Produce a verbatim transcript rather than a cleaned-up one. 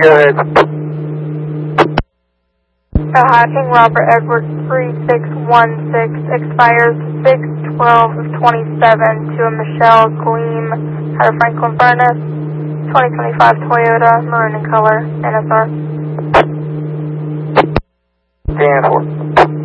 go ahead. Uh, King Robert Edward three six one six expires six twelve twenty-seven to a Michelle Gleam out of Franklin Furnace, twenty twenty-five Toyota, maroon in color, N S R. ten four.